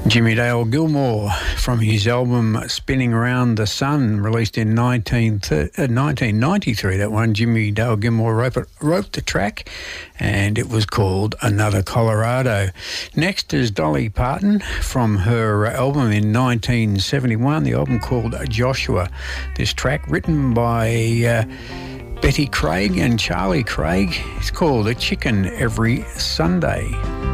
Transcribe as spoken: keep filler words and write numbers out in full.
Jimmie Dale Gilmore from his album Spinning Around the Sun, released in nineteen ninety-three. That one, Jimmie Dale Gilmore wrote, wrote the track, and it was called Another Colorado. Next is Dolly Parton from her album in nineteen seventy-one, the album called Joshua. This track written by uh, Betty Craig and Charlie Craig. It's called A Chicken Every Sunday.